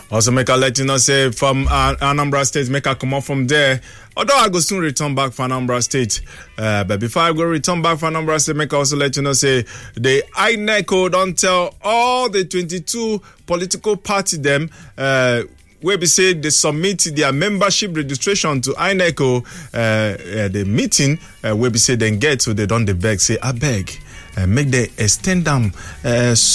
Also, make I let you know, say, from Anambra State, make I come up from there. Although I go soon return back for Anambra State. But before I go return back for Anambra State, make I also let you know, say, the INEC don't tell all the 22 political party them, where we say they submit their membership registration to INEC, the meeting, where we say they get, so they don't beg, say, I beg. Make they extend them